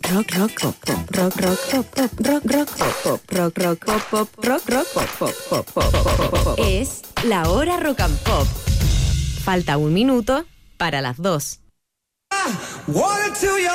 Rock, rock, pop, pop, rock, rock, pop, pop, rock, rock, pop, pop, rock, rock, pop, pop, rock, rock, pop, pop, pop, pop, pop, pop. Es la hora rock and pop. Falta un minuto para las 2.